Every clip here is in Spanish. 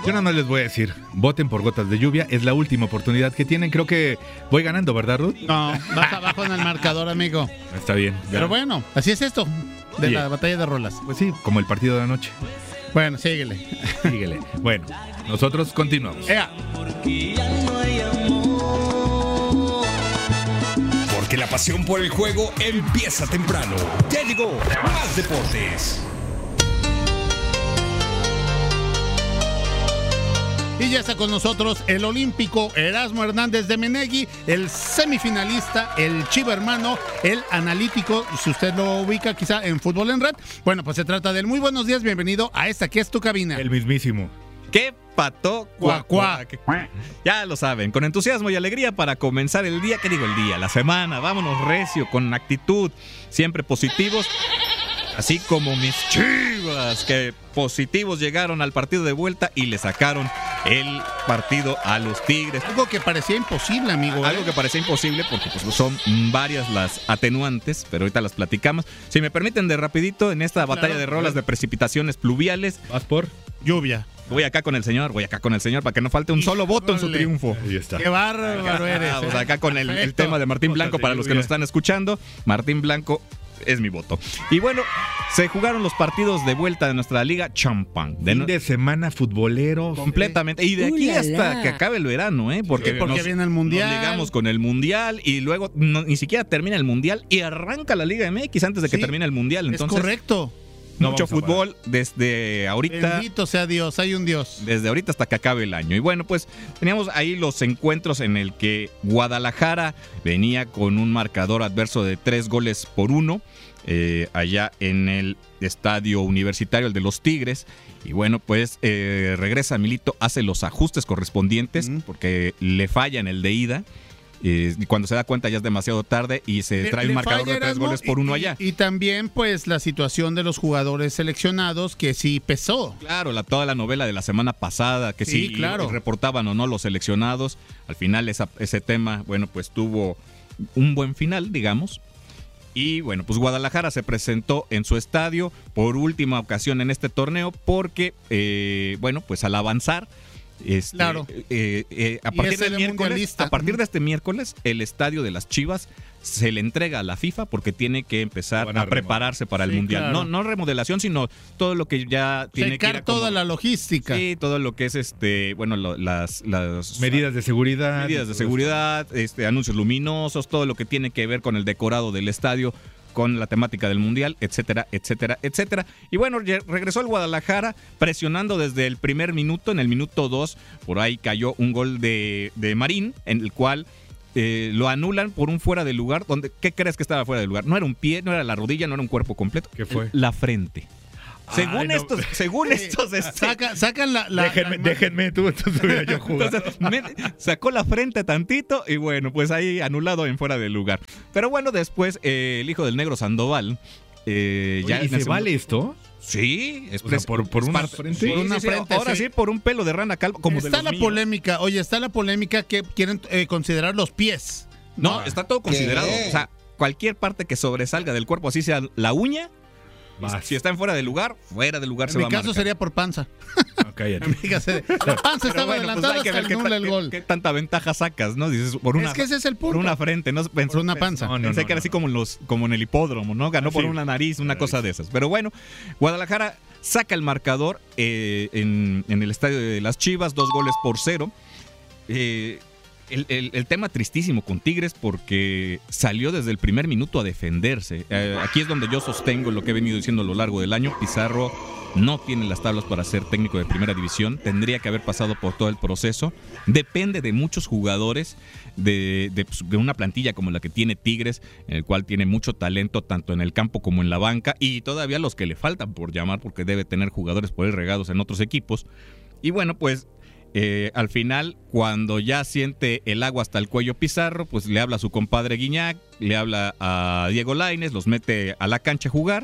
Yo nada más les voy a decir, voten por Gotas de Lluvia, es la última oportunidad que tienen. Creo que voy ganando, ¿verdad, Ruth? No, vas abajo en el marcador, amigo. Está bien. Ya. Pero bueno, así es esto de Bien. la batalla de rolas. Pues sí, como el partido de anoche. Bueno, síguele. Síguele. Bueno, nosotros continuamos. Porque la pasión por el juego empieza temprano. Ya llegó Más Deportes. Y ya está con nosotros el olímpico Erasmo Hernández de Menegui, el semifinalista, el chivo hermano, el analítico, si usted lo ubica quizá en Fútbol en Red. Bueno, pues se trata del muy buenos días, bienvenido a esta que es tu cabina. El mismísimo. ¡Qué pato! Cuá, cuá. Ya lo saben, con entusiasmo y alegría para comenzar el día, ¿qué digo el día? La semana, vámonos recio, con actitud, siempre positivos. Así como mis Chivas, que positivos llegaron al partido de vuelta y le sacaron el partido a los Tigres. Algo que parecía imposible, amigo. Algo que parecía imposible porque pues, son varias las atenuantes, pero ahorita las platicamos. Si me permiten de rapidito, en esta batalla de rolas de precipitaciones pluviales. ¿Vas por? Lluvia. Voy acá con el señor para que no falte un solo voto en su triunfo. Ahí está. Qué bárbaro eres. Vamos acá con el Perfecto. tema de Martín Blanco para los que nos están escuchando. Martín Blanco es mi voto. Y bueno, se jugaron los partidos de vuelta de nuestra liga champán. Fin de semana futbolero. Completamente. Y de aquí hasta que acabe el verano, Porque, porque viene el Mundial. Nos ligamos con el Mundial y luego ni siquiera termina el Mundial y arranca la Liga MX antes de que termine el Mundial. Entonces, es correcto. Mucho fútbol desde ahorita. Bendito sea Dios, hay un Dios. Desde ahorita hasta que acabe el año. Y bueno, pues teníamos ahí los encuentros en el que Guadalajara venía con un marcador adverso de 3-1 allá en el estadio universitario, el de los Tigres. Y bueno, pues regresa Milito, hace los ajustes correspondientes porque le falla en el de ida. Y cuando se da cuenta ya es demasiado tarde y se trae un marcador de 3-1 allá. Y también pues la situación de los jugadores seleccionados que sí pesó. Claro, toda la novela de la semana pasada, que sí, claro, reportaban o no los seleccionados. Al final ese tema, bueno, pues tuvo un buen final, digamos. Y bueno, pues Guadalajara se presentó en su estadio por última ocasión en este torneo porque, bueno, pues al avanzar, claro. A partir de este miércoles, el estadio de las Chivas se le entrega a la FIFA porque tiene que empezar a prepararse para el Mundial. Claro. No remodelación, sino todo lo que ya tiene que ir toda la logística. Sí, todo lo que es bueno, las medidas de seguridad. Medidas de seguridad, anuncios luminosos, todo lo que tiene que ver con el decorado del estadio, con la temática del Mundial, etcétera, etcétera, etcétera. Y bueno, regresó el Guadalajara presionando desde el primer minuto. En el minuto 2, por ahí cayó un gol de Marín, en el cual lo anulan por un fuera de lugar. ¿Qué crees que estaba fuera de lugar? No era un pie, no era la rodilla, no era un cuerpo completo. ¿Qué fue? La frente. Según estos, sacan la déjenme, tú, entonces hubiera yo jugado. Entonces, sacó la frente tantito y bueno, pues ahí anulado en fuera de lugar. Pero bueno, después el hijo del negro Sandoval. ¿Y se vale esto? Sí, o sea, por una frente. Por una frente, ahora sí, por un pelo de rana calva. Como está la polémica, está la polémica que quieren considerar los pies. No, está todo considerado. O sea, cualquier parte que sobresalga del cuerpo, así sea la uña. Si está en fuera de lugar se va a marcar. En mi caso sería por panza. La panza estaba adelantada, pues hasta anula el gol. ¿Qué tanta ventaja sacas, no? Dices, por una, es que ese es el punto. Por una frente, ¿no? Por una panza. Pensé que era así como en el hipódromo, ¿no? Ganó por una nariz, una cosa de esas. Pero bueno, Guadalajara saca el marcador en el estadio de las Chivas, 2-0. El tema tristísimo con Tigres porque salió desde el primer minuto a defenderse. Aquí es donde yo sostengo lo que he venido diciendo a lo largo del año. Pizarro no tiene las tablas para ser técnico de primera división. Tendría que haber pasado por todo el proceso. Depende de muchos jugadores, de una plantilla como la que tiene Tigres, en el cual tiene mucho talento tanto en el campo como en la banca y todavía los que le faltan por llamar porque debe tener jugadores por ahí regados en otros equipos. Y bueno, pues al final, cuando ya siente el agua hasta el cuello Pizarro, pues le habla a su compadre Guiñac, le habla a Diego Lainez, los mete a la cancha a jugar.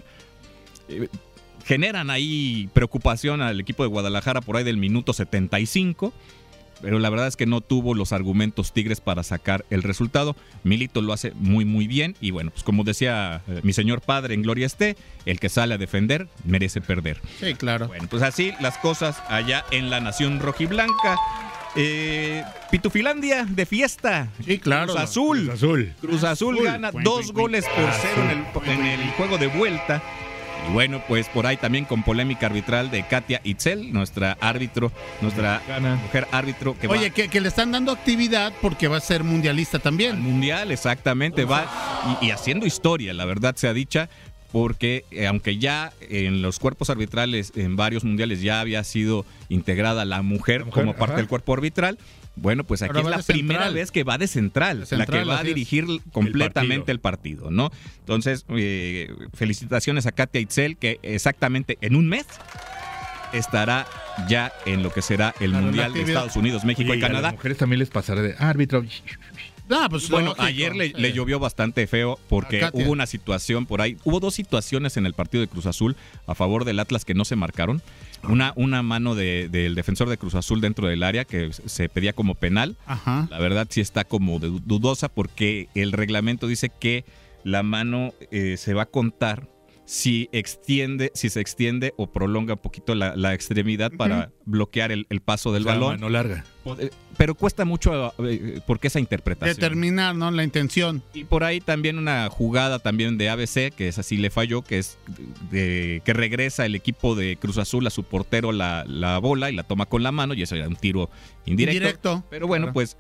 Generan ahí preocupación al equipo de Guadalajara por ahí del minuto 75. pero la verdad es que no tuvo los argumentos Tigres para sacar el resultado. Milito lo hace muy muy bien y bueno, pues como decía mi señor padre, en gloria esté, el que sale a defender merece perder. Sí, claro. Bueno, pues así las cosas allá en la nación rojiblanca. Pitufilandia de fiesta. Sí, claro. Cruz Azul gana 2 goles por 0 en el juego de vuelta. Y bueno, pues por ahí también con polémica arbitral de Katia Itzel, nuestra mujer árbitro. Oye, que le están dando actividad porque va a ser mundialista también. Al mundial, exactamente, va y haciendo historia, la verdad sea dicha, porque aunque ya en los cuerpos arbitrales en varios mundiales ya había sido integrada la mujer como parte del cuerpo arbitral, bueno, pues aquí es la primera vez que va de central, la que va a dirigir completamente el partido, ¿no? Entonces, felicitaciones a Katia Itzel, que exactamente en un mes estará ya en lo que será el Mundial de Estados Unidos, México y Canadá. A las mujeres también les pasará de árbitro. Pues bueno, lógico, ayer le llovió bastante feo porque hubo una situación por ahí. Hubo 2 situaciones en el partido de Cruz Azul a favor del Atlas que no se marcaron. Una mano del defensor de Cruz Azul dentro del área que se pedía como penal. Ajá. La verdad sí está como dudosa porque el reglamento dice que la mano se va a contar si se extiende o prolonga un poquito la extremidad para bloquear el paso del balón. Mano larga. Pero cuesta mucho porque esa interpretación. Determinar, ¿no? La intención. Y por ahí también una jugada también de ABC, que es así le falló, que es que regresa el equipo de Cruz Azul a su portero la bola y la toma con la mano, y eso era un tiro indirecto. Pero bueno, claro. Pues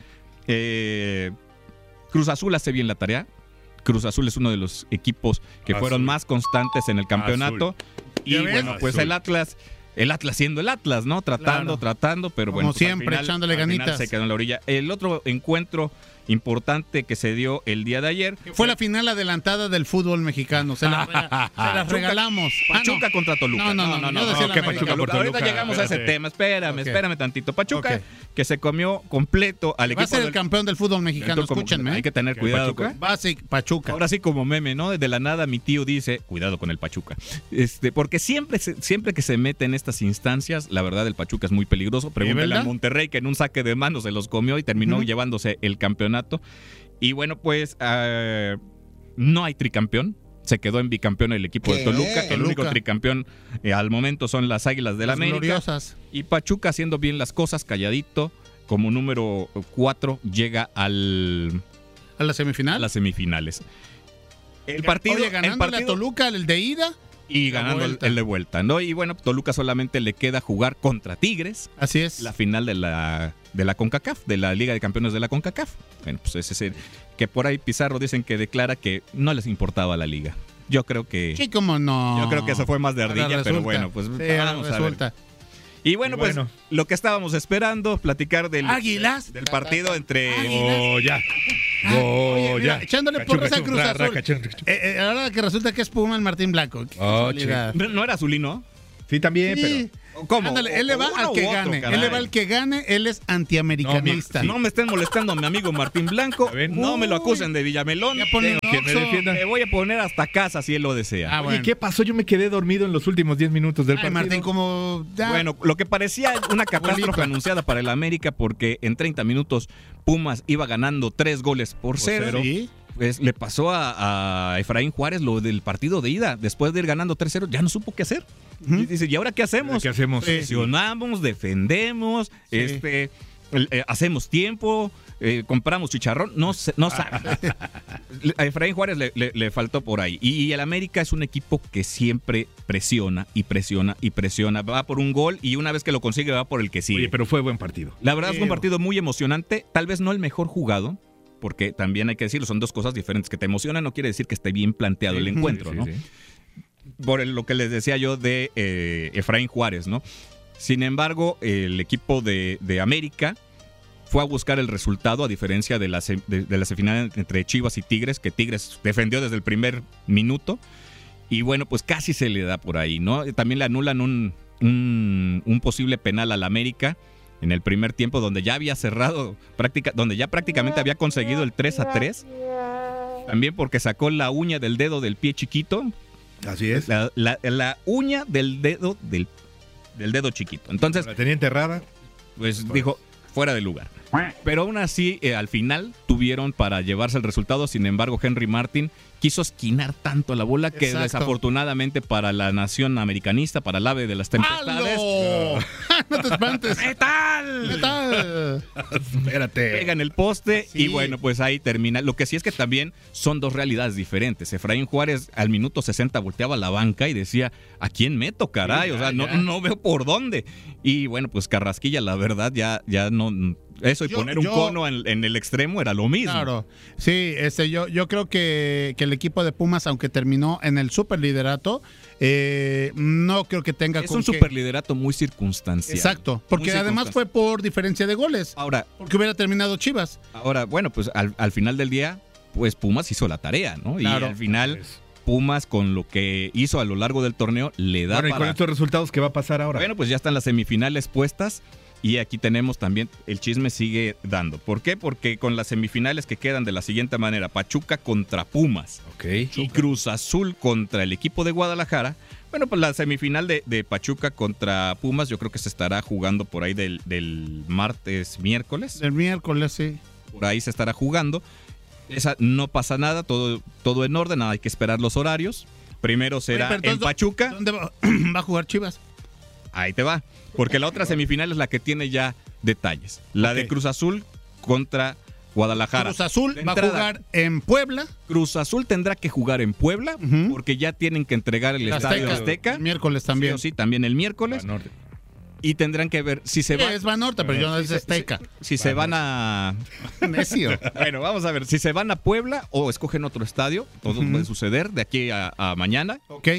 Cruz Azul hace bien la tarea. Cruz Azul es uno de los equipos que fueron más constantes en el campeonato. Y bueno, pues el Atlas siendo el Atlas, ¿no? Tratando, pero bueno. Como pues siempre, echándole ganitas. Se quedó en la orilla. El otro encuentro importante que se dio el día de ayer fue la final adelantada del fútbol mexicano. Se las regalamos. Pachuca contra Toluca. No. Ahorita llegamos a ese tema. Espérame tantito. Pachuca, que se comió completo al equipo. Va a ser el campeón del fútbol mexicano, escúchenme. Hay que tener cuidado. Pachuca. Ahora sí, como meme, ¿no? De la nada mi tío dice, cuidado con el Pachuca. Porque siempre que se mete en estas instancias, la verdad el Pachuca es muy peligroso. Pregúntale a Monterrey, que en un saque de manos se los comió y terminó llevándose el campeonato. Y bueno, pues no hay tricampeón. Se quedó en bicampeón el equipo de Toluca. El único tricampeón al momento son las Águilas del América. Gloriosas. Y Pachuca haciendo bien las cosas, calladito, como número 4 llega ¿a la semifinal? A las semifinales. El partido ganándole a Toluca el de ida y ganando el de vuelta, ¿no? Y bueno, Toluca solamente le queda jugar contra Tigres. Así es. La final de la CONCACAF, de la Liga de Campeones de la CONCACAF. Bueno, pues ese es el que por ahí Pizarro dicen que declara que no les importaba la liga. Yo creo que... Sí, cómo no. Yo creo que eso fue más de ardilla, pero bueno, pues vamos a ver. Y bueno, pues lo que estábamos esperando, platicar del partido entre... Mira, echándole porras a Cruz Azul. Ahora que resulta que es Puma el Martín Blanco. ¿No era azulino? Sí, también, pero... ¿Cómo? Ándale, él le va al que gane. Él le va al que gane, él es antiamericanista. No me estén molestando a mi amigo Martín Blanco. No me lo acusen de Villamelón. Me voy a poner hasta casa si él lo desea. Oye, ¿qué pasó? Yo me quedé dormido en los últimos 10 minutos del partido. Martín, como... Bueno, lo que parecía una catástrofe anunciada para el América, porque en 30 minutos Pumas iba ganando 3 goles por 0. ¿Sí? Pues le pasó a Efraín Juárez lo del partido de ida. Después de ir ganando 3-0, ya no supo qué hacer. Y dice, ¿y ahora qué hacemos? ¿Qué hacemos? Presionamos, defendemos, hacemos tiempo, compramos chicharrón. No sabe. A Efraín Juárez le faltó por ahí. Y el América es un equipo que siempre presiona y presiona y presiona. Va por un gol y una vez que lo consigue va por el que sigue. Oye, pero fue buen partido. La verdad es un partido muy emocionante. Tal vez no el mejor jugado, porque también hay que decirlo, son dos cosas diferentes. Que te emocionan no quiere decir que esté bien planteado el encuentro, ¿no? Sí. Por lo que les decía yo de Efraín Juárez, ¿no? Sin embargo, el equipo de América fue a buscar el resultado, a diferencia de la semifinal entre Chivas y Tigres, que Tigres defendió desde el primer minuto. Y bueno, pues casi se le da por ahí, ¿no? También le anulan un posible penal al América en el primer tiempo, donde ya había cerrado, donde ya prácticamente había conseguido el 3-3. También porque sacó la uña del dedo del pie chiquito. Así es. La uña del dedo del dedo chiquito. Entonces, la tenía enterrada. Pues dijo, fuera de lugar. Pero aún así, al final tuvieron para llevarse el resultado. Sin embargo, Henry Martin quiso esquinar tanto la bola que desafortunadamente para la nación americanista, para el ave de las tempestades... ¡No te espantes! ¡Metal! Espérate. Pega en el poste y bueno, pues ahí termina. Lo que sí es que también son dos realidades diferentes. Efraín Juárez al minuto 60 volteaba a la banca y decía, ¿a quién meto, caray? O sea, no veo por dónde. Y bueno, pues Carrasquilla, la verdad, ya no... Eso y poner un cono en el extremo era lo mismo. Claro, sí, yo creo que el equipo de Pumas, aunque terminó en el superliderato, no creo que tenga... Es un superliderato muy circunstancial. Exacto, porque además fue por diferencia de goles. Ahora, porque hubiera terminado Chivas. Ahora, bueno, pues al final del día, pues Pumas hizo la tarea, ¿no? Claro. Y al final... Pumas, con lo que hizo a lo largo del torneo, le da Bueno, y con estos resultados, ¿qué va a pasar ahora? Bueno, pues ya están las semifinales puestas y aquí tenemos también, el chisme sigue dando. ¿Por qué? Porque con las semifinales que quedan de la siguiente manera, Pachuca contra Pumas y Cruz Azul contra el equipo de Guadalajara. Bueno, pues la semifinal de Pachuca contra Pumas yo creo que se estará jugando por ahí del martes, miércoles. Del miércoles, sí. Por ahí se estará jugando. Esa no pasa nada, todo en orden, hay que esperar los horarios. Primero será en Pachuca. ¿Dónde va a jugar Chivas? Ahí te va, porque la otra semifinal es la que tiene ya detalles. La de Cruz Azul contra Guadalajara. Cruz Azul va a jugar en Puebla. Cruz Azul tendrá que jugar en Puebla, porque ya tienen que entregar el Estadio Azteca. El miércoles también. Sí, también el miércoles. Y tendrán que ver si se van. Es Banorte, pero yo no es Azteca. Si se van a. Necio. Bueno, vamos a ver. Si se van a Puebla o escogen otro estadio, todo puede suceder de aquí a mañana. Ok.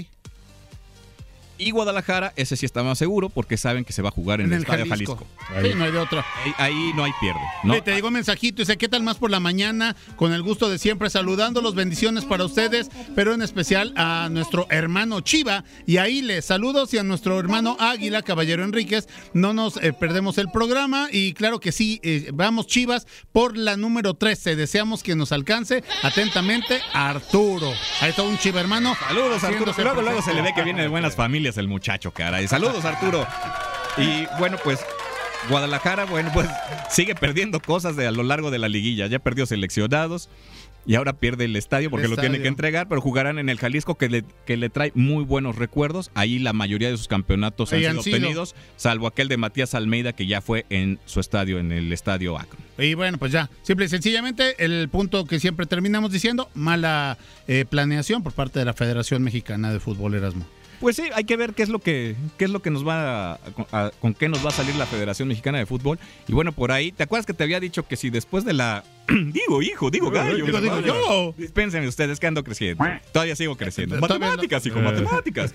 Y Guadalajara, ese sí está más seguro porque saben que se va a jugar en el Estadio Jalisco. Sí, no hay de otra. Ahí no hay pierde, ¿no? Te digo mensajito, dice, ¿qué tal más por la mañana? Con el gusto de siempre, saludándolos, bendiciones para ustedes, pero en especial a nuestro hermano Chiva y a Ile, saludos, y a nuestro hermano Águila, Caballero Enríquez. No nos perdemos el programa y claro que sí, vamos Chivas por la número 13. Deseamos que nos alcance atentamente Arturo. Ahí está un Chiva hermano. Saludos, Arturo. Luego se le ve que viene de buenas familias el muchacho, caray. Saludos, Arturo. Y bueno, pues Guadalajara, bueno, pues sigue perdiendo cosas a lo largo de la liguilla. Ya perdió seleccionados y ahora pierde el estadio porque lo tiene que entregar, pero jugarán en el Jalisco que le trae muy buenos recuerdos. Ahí la mayoría de sus campeonatos han sido obtenidos, salvo aquel de Matías Almeida que ya fue en su estadio, en el Estadio Akron. Y bueno, pues ya, simple y sencillamente, el punto que siempre terminamos diciendo, mala planeación por parte de la Federación Mexicana de Fútbol, Erasmo. Pues sí, hay que ver qué es lo que nos va con qué nos va a salir la Federación Mexicana de Fútbol. Y bueno, por ahí, ¿te acuerdas que te había dicho que si después de la digo gallo, digo yo. Dispénsenme ustedes que ando creciendo. Todavía sigo creciendo. Matemáticas, hijo, matemáticas.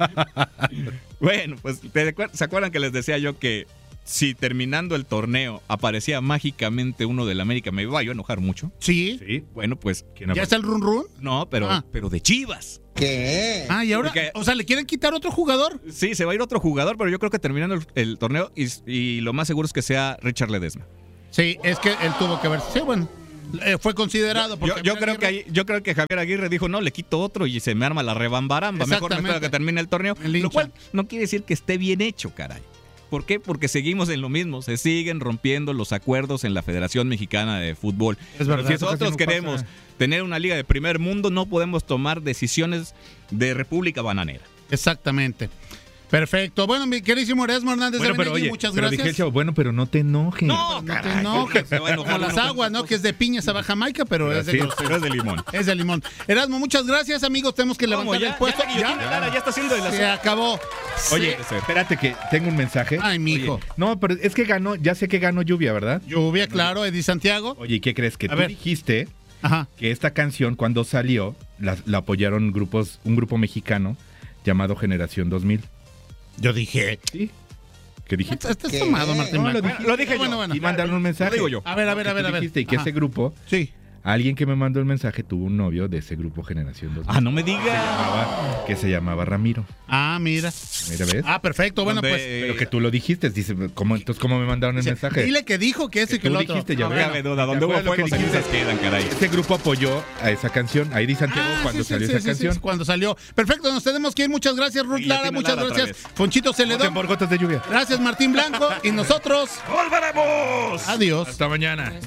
Bueno, pues ¿se acuerdan que les decía yo que si terminando el torneo aparecía mágicamente uno del América, me iba yo a enojar mucho? Sí. Bueno, pues ¿ya está el run? No, pero de Chivas. ¿Qué? Y ahora, o sea, ¿le quieren quitar otro jugador? Sí, se va a ir otro jugador, pero yo creo que terminando el torneo y lo más seguro es que sea Richard Ledesma. Sí, es que él tuvo que ver. Sí, bueno, fue considerado. Yo creo que Javier Aguirre dijo, no, le quito otro y se me arma la rebambaramba. Mejor me espero que termine el torneo. Lo cual no quiere decir que esté bien hecho, caray. ¿Por qué? Porque seguimos en lo mismo. Se siguen rompiendo los acuerdos en la Federación Mexicana de Fútbol. Es verdad, si nosotros queremos tener una liga de primer mundo, no podemos tomar decisiones de república bananera. Exactamente. Perfecto. Bueno, mi queridísimo Erasmo Hernández de Menegui, muchas gracias. Dije, chavo, pero no te enojes. No te enojes. Como las aguas, ¿no? Que es de piña esa Jamaica, pero es de limón. Es de limón. Erasmo, muchas gracias, amigos. Tenemos que levantar el puesto. Ya está haciendo de la Se acabó. Oye, espérate que tengo un mensaje. Ay, mijo. No, pero es que ganó, ya sé que ganó Lluvia, ¿verdad? Lluvia, claro, Eddie Santiago. Oye, ¿qué crees? Que tú dijiste que esta canción cuando salió la apoyaron un grupo mexicano llamado Generación 2000. Yo dije. ¿Sí? ¿Qué dijiste? Estás tomado, Martín. No, lo dije yo. Bueno. Y mandaron un mensaje. Lo digo yo. A ver. Dijiste y que ese grupo Alguien que me mandó el mensaje tuvo un novio de ese grupo Generación 2000. Ah, no me digas. Que se llamaba Ramiro. Ah, mira. Mira, ¿ves? Ah, perfecto. Bueno, pues. Pero que tú lo dijiste. Dice, entonces, ¿cómo me mandaron el mensaje? Dile que dijo que ese y que el tú otro. dijiste, ya No ves. cabe duda, donde hubo ¿Te acuerdas fuegos lo que cenizas dijiste? quedan, caray. Ese grupo apoyó a esa canción. Ahí di Santiago cuando salió esa canción. Cuando salió. Perfecto, nos tenemos que ir. Muchas gracias, Ruth Y Lara. Latina Muchas Lara otra gracias, vez. Ponchito Celedón. Por gotas de lluvia. Gracias, Martín Blanco. Y nosotros. ¡Volveremos! Adiós. Hasta mañana.